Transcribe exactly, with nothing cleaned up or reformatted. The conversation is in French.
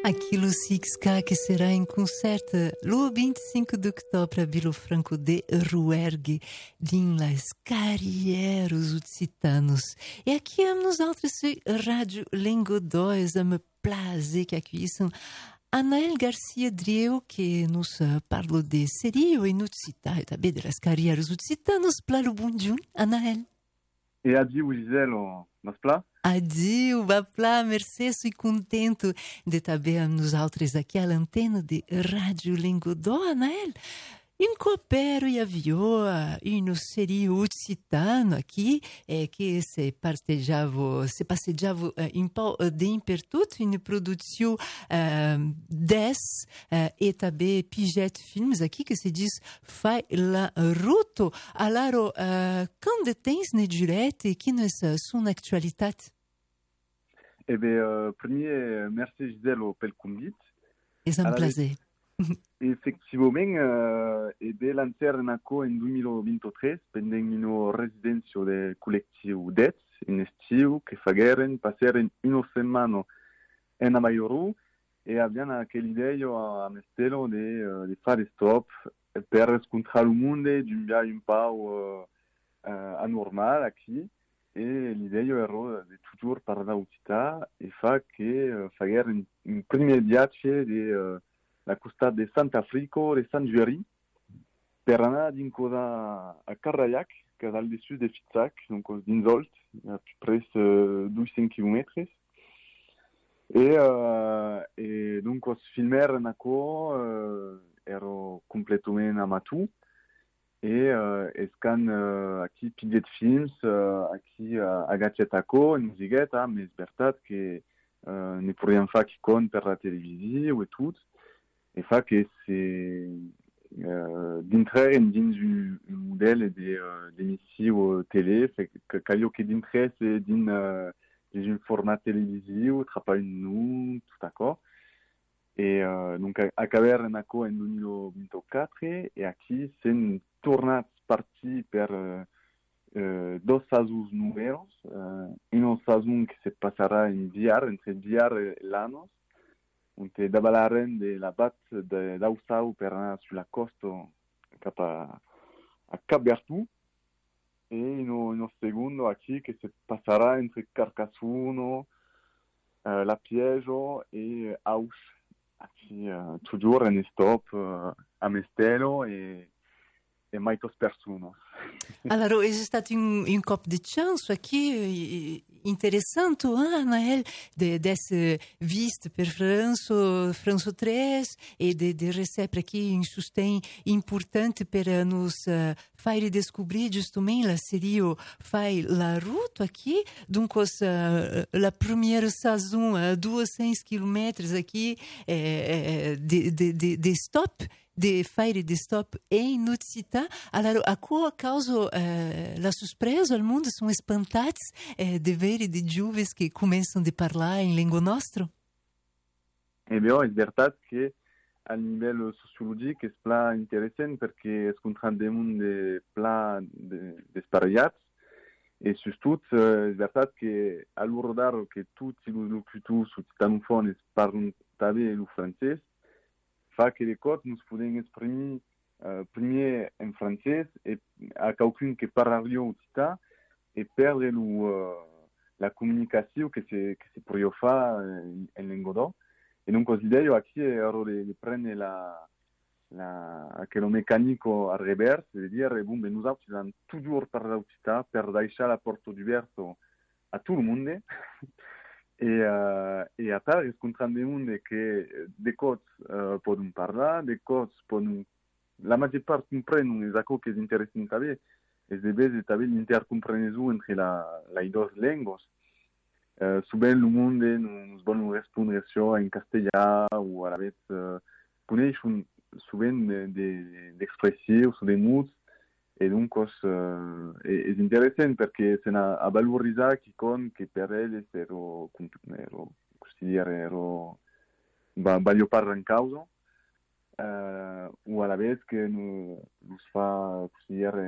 Aqui no Six-K, que será em concerto no vinte e cinco de outubro a Vila Franco de Rouergue, din las carrieros occitanos. E aqui nos outros Rádio Lingo dois, é um prazer que aqui são Anaël Garcia Drieu, que nos parla de serio e nucita, e também das carrieros occitanos. Plalo bom dia, Anaël. E adieu, Gisele, mas plá? Adieu, Baplá, merci, sou contento de também nos outros aqui a antena de Rádio Lingodó, Anaël. Um coopero e avioa, e no seria occitano aqui, é, que se partejava, se passejava em pau de impertut, em produção uh, dez uh, e também pijet filmes aqui, que se diz fai la ruto. Alors, uh, quando tens ne direte, que não é sua actualidade? Eh bien, euh, premier, merci Gisèle pel convit. É um prazer. Effectivament, uh, e de lancer naco en dois mil vinte e três, pendent ino residência de collectiu D E T S, in estiu, que fagueren, passeren una setmana en Amaioru, e abbiamo aquella idea a Mestelo de, uh, de fare stop per scontrar o mundo, d'un viaggio un po' uh, uh, anormal aqui. E l'idea era de toujours parlar occità e fa che uh, fagueren un primer viatge de uh, la costa de Sant'Africo de Sant Jueri per anar dintre a Carraiac, que és al dessus de Fitzac, donc dins Olt, a près uh, duecents quilòmetres. E, uh, e donc os filmeren aco uh, ero completament amatu. E uh, escan uh, aqui pillet films, uh, aqui uh, agacet aco, en musigueta, mas és veritat que uh, ne podríem fer qui con per la televisió e tot. E fa que se uh, dintre en dins un, un model de, uh, d'emissió tele, fe que callo que dintre se din uh, dins un format televisiu, trapall nu, tot acord. E uh, donc acaberen aco en dois mil vinte e quatre, e aquí s'en tornat parti per uh, uh, dos sasos números, uh, un sason que se passarà en Viar, entre Viar e Lanos, on te davalaren de la bat d'Ausau per anar sulla costa cap a, a Cap Bertu, e uno, uno segundo aquí que se passarà entre Carcasuno, uh, La Piejo e Auch, aquí uh, toujours en stop uh, a Mestelo e e muitas pessoas. Allora, è stato un, un cop di chance aqui interessante, hein, Anaël, de d'esse viste per França, França três e de, de receber aqui um sustento importante para nos uh, fare descobrir justamente la série Fai la route aqui, donc os, uh, la première saison a duecents quilômetres aqui eh, de, de, de, de stop, de fare de stop em occità. Allora, a qual causa eh, la surpresa al mondo sono espantati eh, de vere de giuves que começam a parlar em língua nostra? Eh bien, è verdad que a livello sociologico è pla interessant perché scontrandem de pla de, de spariats e sustut è verdad che all'ordare che tutti i locutori occitanofones parlano també lo francès, fa que les codes nous podem exprimir uh, primer en francès et a quelqu'un que parla occità et perdre lo, uh, la comunicació que se, que se podria fer en, en lingodó. E donc l'idea aquí era de, de prendre la, la, aquello meccanico al revers e de dire, bon, ben, nosaltres hem toujours parlat occità per deixar la porta oberta a tot el món. E, uh, e a part, scontrandem que de cots uh, poden parlar, de cots poden... La major part comprenen és aquò que és interessant també, és de vegades també l'intercomprenesió entre la, les dues llengües. Uh, sovint el món ens vol respondre això en castellà o a la vez uh, coneix un, sovint d'expressius o de mots e donc uh, és interessant perquè se n'ha a valoritzar qui con que per elles ero, ero, ero valio part en causa uh, o a la vez que nos fa considerar